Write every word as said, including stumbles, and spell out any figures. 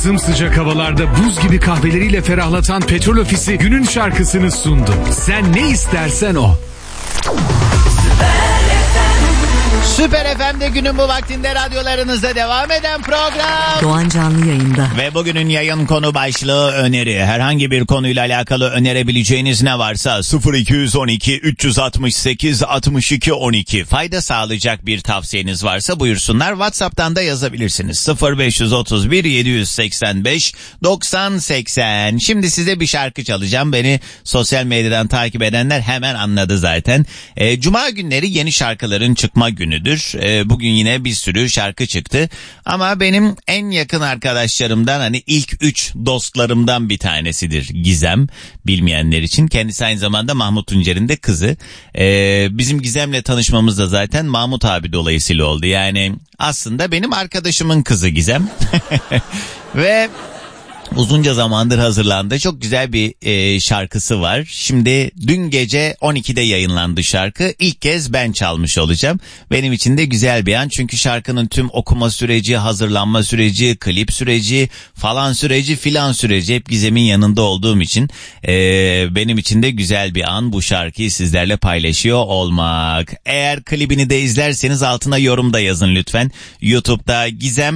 Sımsıcak havalarda buz gibi kahveleriyle ferahlatan Petrol Ofisi günün şarkısını sundu. Sen ne istersen o. Süper F M'de günün bu vaktinde radyolarınızda devam eden program. Doğan canlı yayında. Ve bugünün yayın konu başlığı öneri. Herhangi bir konuyla alakalı önerebileceğiniz ne varsa sıfır iki on iki üç altı sekiz altmış iki on iki. Fayda sağlayacak bir tavsiyeniz varsa buyursunlar. WhatsApp'tan da yazabilirsiniz. sıfır beş otuz bir yedi seksen beş doksan seksen. Şimdi size bir şarkı çalacağım. Beni sosyal medyadan takip edenler hemen anladı zaten. E, Cuma günleri yeni şarkıların çıkma günüdür. Bugün yine bir sürü şarkı çıktı ama benim en yakın arkadaşlarımdan, hani ilk üç dostlarımdan bir tanesidir Gizem, bilmeyenler için. Kendisi aynı zamanda Mahmut Tuncer'in de kızı. Ee, bizim Gizem'le tanışmamız da zaten Mahmut abi dolayısıyla oldu. Yani aslında benim arkadaşımın kızı Gizem. Ve uzunca zamandır hazırlandı. Çok güzel bir e, şarkısı var. Şimdi dün gece on ikide yayınlandı şarkı. İlk kez ben çalmış olacağım. Benim için de güzel bir an. Çünkü şarkının tüm okuma süreci, hazırlanma süreci, klip süreci, falan süreci, filan süreci hep Gizem'in yanında olduğum için e, benim için de güzel bir an bu şarkıyı sizlerle paylaşıyor olmak. Eğer klibini de izlerseniz altına yorum da yazın lütfen. YouTube'da Gizem